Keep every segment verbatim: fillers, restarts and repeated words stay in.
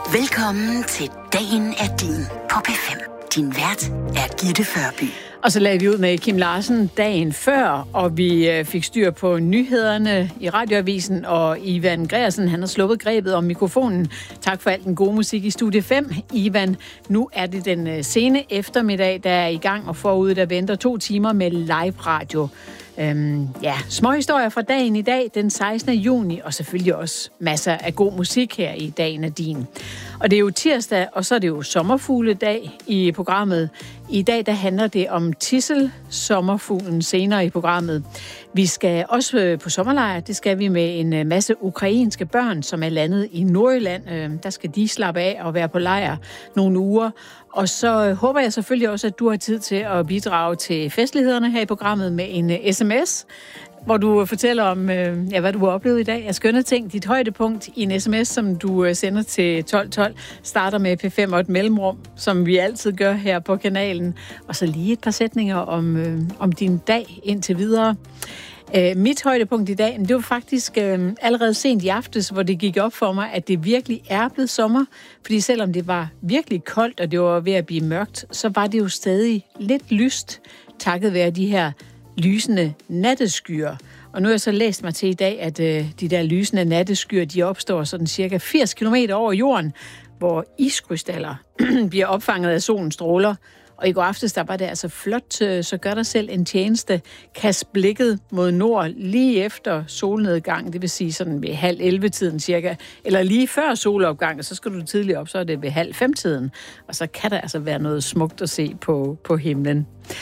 Velkommen til Dagen er din på P fem. Din vært er Gitte Førby. Og så lagde vi ud med Kim Larsen dagen før, og vi fik styr på nyhederne i radioavisen, og Ivan Gregersen, han har sluppet grebet om mikrofonen. Tak for al den gode musik i Studie fem. Ivan, nu er det den sene eftermiddag, der er i gang, og forude der venter to timer med live radio. Øhm, ja, små historier fra dagen i dag, den sekstende juni, og selvfølgelig også masser af god musik her i Dagen er din. Og det er jo tirsdag, og så er det jo sommerfugledag i programmet. I dag der handler det om tidsel, sommerfuglen, senere i programmet. Vi skal også på sommerlejr, det skal vi med en masse ukrainske børn, som er landet i Nordjylland. Der skal de slappe af og være på lejr nogle uger. Og så håber jeg selvfølgelig også, at du har tid til at bidrage til festlighederne her i programmet med en sms, hvor du fortæller om, ja, hvad du har oplevet i dag af skønne ting. Dit højdepunkt i en sms, som du sender til tolv tolv, starter med P fem og et mellemrum, som vi altid gør her på kanalen. Og så lige et par sætninger om, om din dag indtil videre. Uh, mit højdepunkt i dag, det var faktisk uh, allerede sent i aftes, hvor det gik op for mig, at det virkelig er blevet sommer. Fordi selvom det var virkelig koldt, og det var ved at blive mørkt, så var det jo stadig lidt lyst, takket være de her lysende natteskyer. Og nu har jeg så læst mig til i dag, at uh, de der lysende natteskyer, de opstår sådan cirka firs kilometer over jorden, hvor iskrystaller bliver opfanget af solens stråler. Og i går aftes, der var det altså flot, så gør dig selv en tjeneste. Kast blikket mod nord lige efter solnedgang, det vil sige sådan ved halv elleve-tiden cirka, eller lige før solopgang, så skal du tidligere op, så er det ved halv fem-tiden. Og så kan der altså være noget smukt at se på, på himlen.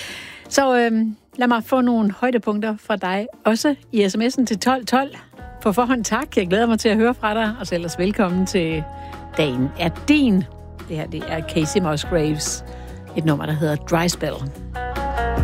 Så øhm, lad mig få nogle højdepunkter fra dig, også i sms'en til tolv tolv. På forhånd tak, jeg glæder mig til at høre fra dig, og så ellers velkommen til Dagen er din. Det her, det er Casey Musgraves. Et nummer, der hedder Dry Spell.